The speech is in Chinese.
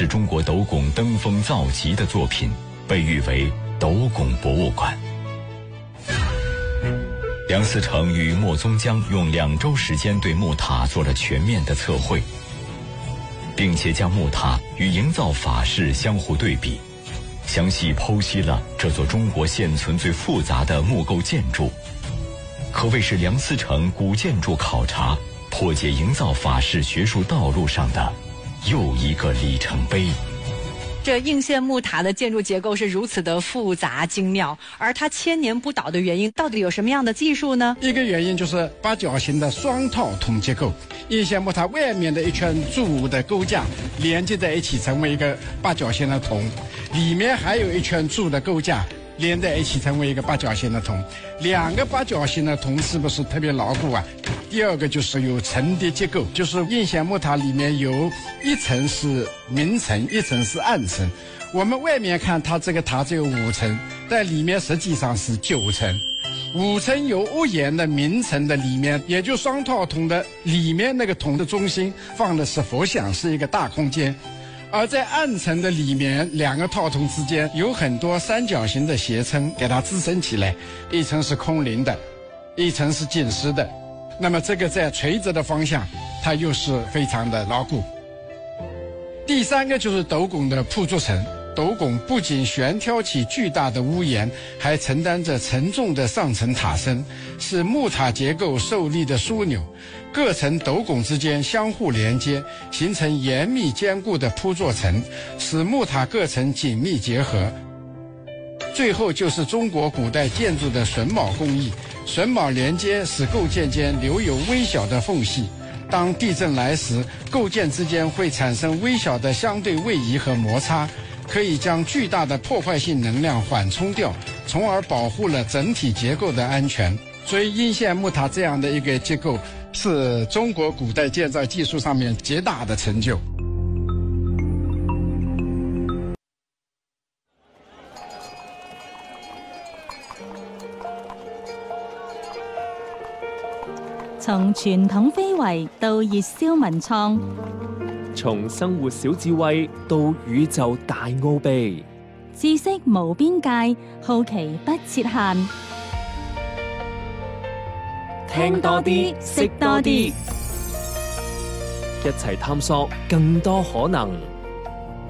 是中国斗拱登峰造极的作品，被誉为斗拱博物馆。梁思成与莫宗江用2周时间对木塔做了全面的测绘，并且将木塔与营造法式相互对比，详细剖析了这座中国现存最复杂的木构建筑，可谓是梁思成古建筑考察、破解营造法式学术道路上的又一个里程碑。 这应县木塔的建筑结构是如此的复杂精妙，而它千年不倒的原因到底有什么样的技术呢？ 一个原因就是八角形的双套筒结构，应县木塔外面的一圈柱的构架连接在一起成为一个八角形的筒，里面还有一圈柱的构架连在一起成为一个八角形的筒。2个八角形的筒是不是特别牢固啊？第二个就是有层叠结构，就是应县木塔里面有一层是明层，一层是暗层。我们外面看它这个塔只有5层，但里面实际上是9层。5层有屋檐的明层的里面，也就双套筒的里面那个筒的中心放的是佛像，是一个大空间。而在暗层的里面，2个套筒之间有很多三角形的斜撑给它支撑起来，一层是空灵的，一层是紧实的。那么这个在垂直的方向它又是非常的牢固。第3个就是斗拱的铺筑层，斗拱不仅悬挑起巨大的屋檐，还承担着沉重的上层塔身，是木塔结构受力的枢纽。各层斗拱之间相互连接，形成严密坚固的铺作层，使木塔各层紧密结合。最后就是中国古代建筑的榫卯工艺，榫卯连接使构件间留有微小的缝隙，当地震来时，构件之间会产生微小的相对位移和摩擦，可以将巨大的破坏性能量缓冲掉，从而保护了整体结构的安全。所以应县木塔这样的一个结构是中国古代建造技术上面极大的成就。 從傳統非遺到熱銷文創， 從生活小智慧到宇宙大奧秘， 知識無邊界，好奇不設限。 聽多啲，識多啲，一齊探索更多可能。